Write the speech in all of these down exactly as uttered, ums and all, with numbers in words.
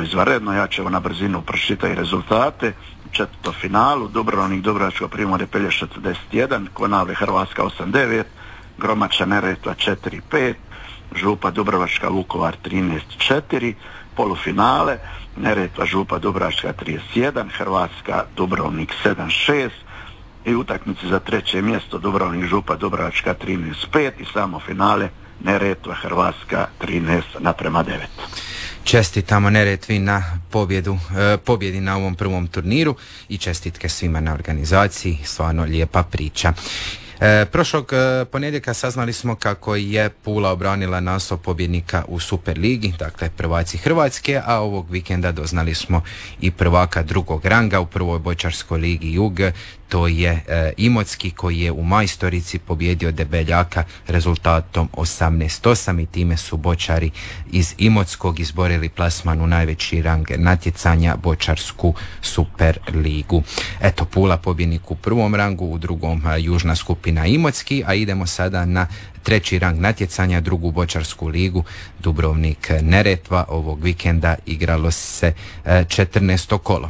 izvanredno. Ja ću evo na brzinu pročitati rezultate. U četvrtom finalu Dubrovnik, Dubrovačko primorje, Pelješac deset jedan, Konavle Hrvatska osam devet, Gromača Neretva četiri pet, Župa Dubrovačka Vukovar trinaest četiri, polufinale Neretva Župa Dubrovačka trideset jedan, Hrvatska Dubrovnik sedam šest i utakmice za treće mjesto Dubrovnik Župa Dubrovačka trinaest pet i samo finale Neretva Hrvatska trinaest naprema devet. Čestitamo Neretvi na pobjedu, e, pobjedi na ovom prvom turniru i čestitke svima na organizaciji, stvarno lijepa priča. E, prošlog e, ponedjeljka saznali smo kako je Pula obranila naslov pobjednika u Superligi, dakle prvaci Hrvatske, a ovog vikenda doznali smo i prvaka drugog ranga u prvoj boćarskoj ligi Jug. To je e, Imotski koji je u Majstorici pobjedio Debeljaka rezultatom osamnaest osam i time su boćari iz Imotskog izborili plasman u najveći rang natjecanja, boćarsku Super ligu. Eto, Pula pobjednik u prvom rangu, u drugom a, južna skupina Imotski, a idemo sada na treći rang natjecanja, drugu boćarsku ligu, Dubrovnik Neretva. Ovog vikenda igralo se e, četrnaesto kolo.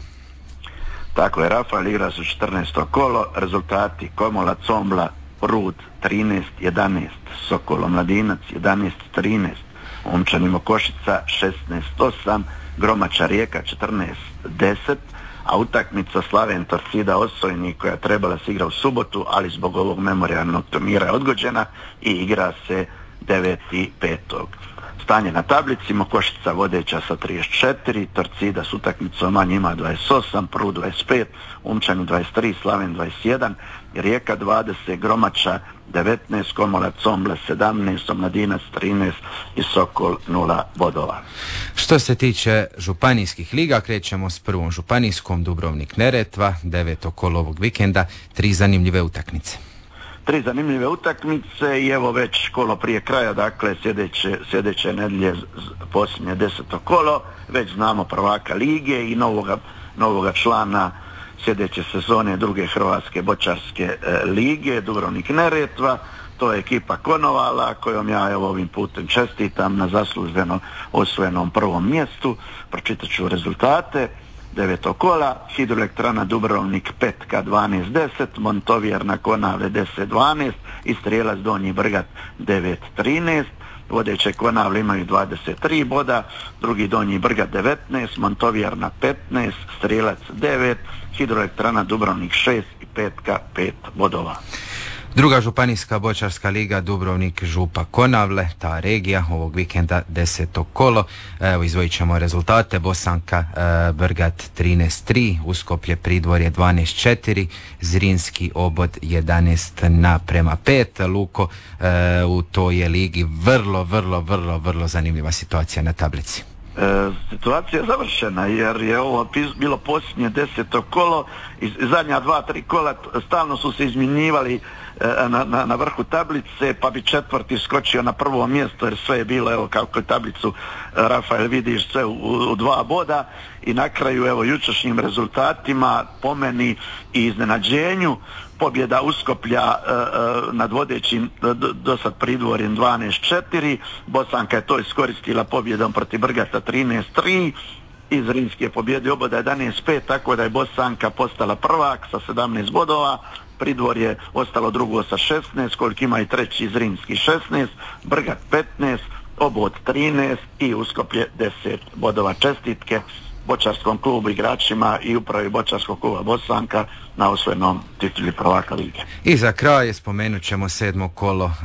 Tako je, Rafael, igra su četrnaesto kolo, rezultati Komola Combla Prud trinaest jedanaest, Sokol Omladinac jedanaest trinaest, Omčani Mokošica šesnaest osam, Gromača Rijeka četrnaest deset, a utakmica Slaven Torcida Osojnik koja je trebala se igra u subotu, ali zbog ovog memorijalnog turnira je odgođena i igra se deveti petog Stanje na tablici: Mokošica vodeća sa trideset četiri, Torcida s utakmicom manje ima dvadeset osam, Prud dvadeset pet, Umčani dvadeset tri, Slaven dvadeset jedan, Rijeka dvadeset, Gromača devetnaest, Komola Combla sedamnaest, Omladinac trinaest i Sokol nula bodova. Što se tiče županijskih liga, krećemo s prvom županijskom, Dubrovnik Neretva, deveto kolo ovog vikenda, tri zanimljive utakmice. Tri zanimljive utakmice i evo već kolo prije kraja, dakle sljedeće, sljedeće nedjelje posljednje deseto kolo, već znamo prvaka lige i novoga, novoga člana sljedeće sezone druge Hrvatske boćarske e, lige, Dubrovnik Neretva. To je ekipa Konovala kojom ja evo ovim putem čestitam na zasluženo osvojenom prvom mjestu. Pročitat ću rezultate. Deveto kola, Hidroelektrana Dubrovnik Petka dvanaest deset, Montovjerna Konavle deset dvanaest i Strijelac Donji Brgat devet trinaest. Vodeće Konavle imaju dvadeset tri boda, drugi Donji Brgat devetnaest, Montovjerna petnaest, Strijelac devet, Hidroelektrana Dubrovnik šest i Petka pet bodova. Druga županijska boćarska liga, Dubrovnik Župa Konavle, ta regija ovog vikenda deseto kolo. Evo, izvojit ćemo rezultate: Bosanka e, Brgat trinaest tri, Uskoplje Pridvorje dvanaest četiri, Zrinski Obod jedanaest naprema pet. Luko, e, u toj je ligi vrlo, vrlo, vrlo, vrlo zanimljiva situacija na tablici. E, situacija je završena jer je ovo bilo posljednje deseto kolo i zadnja dva, tri kola stalno su se izmjenjivali Na, na, na vrhu tablice, pa bi četvrti skočio na prvo mjesto jer sve je bilo, evo kako tablicu Rafael vidiš, sve u, u dva boda i na kraju evo jučerašnjim rezultatima po meni i iznenađenju pobjeda Uskoplja e, e, nad vodećim do, do sad Pridvorjem dvanaest četiri, Bosanka je to iskoristila pobjedom protiv Brgata trinaest tri, i Zrinski je pobjedio Oboda jedanaest pet, tako da je Bosanka postala prvak sa sedamnaest bodova, Pridvorje ostalo drugo sa šesnaest, koliko ima i treći Zrinski šesnaest, Brgat petnaest, Obod trinaest i Uskoplje deset bodova. Čestitke boćarskom klubu, igračima i upravi boćarskog kluba Bosanka na osvojenom tituli prvaka lige. I za kraj spomenut ćemo sedmo kolo uh,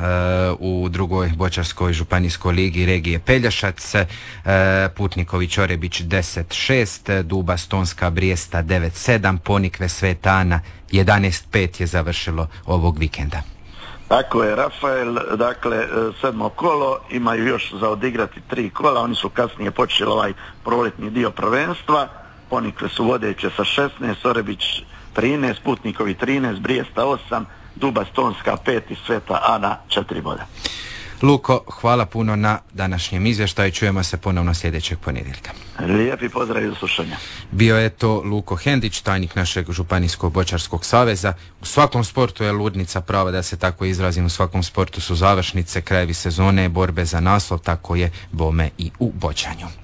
u drugoj boćarskoj županijskoj ligi regije Pelješac. Uh, Putniković Orebić deset šest, Duba Stonska Brijesta devet sedam, Ponikve Sveta Ana jedanaest pet je završilo ovog vikenda. Tako je, Rafael, dakle sedmo kolo, imaju još za odigrati tri kola, oni su kasnije počeli ovaj proletni dio prvenstva, Ponikve su vodeće sa šesnaest, Orebić trinaest, Putnikovi trinaest, Brijesta osam, Duba Stonska pet i Sveta Ana četiri boda. Luko, hvala puno na današnjem izvještaju, čujemo se ponovno sljedećeg ponedjeljka. Lijepi pozdrav i slušanja. Bio je to Luko Hendić, tajnik našeg Županijskog boćarskog saveza. U svakom sportu je ludnica prava, da se tako izrazim, u svakom sportu su završnice, krajevi sezone, borbe za naslov, tako je bome i u boćanju.